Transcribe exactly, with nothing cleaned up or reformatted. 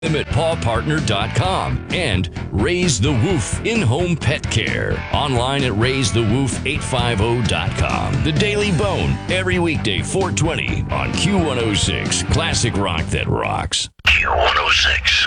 Them at paw partner dot com and Raise the Woof in-home pet care. Online at raise the woof eight five zero dot com. The Daily Bone, every weekday four twenty on Q one oh six. Classic rock that rocks. Q one oh six.